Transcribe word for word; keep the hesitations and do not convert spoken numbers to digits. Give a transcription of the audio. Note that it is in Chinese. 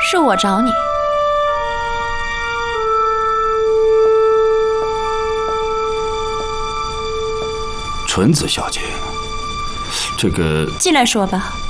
是我找你。 纯子小姐，这个进来说吧。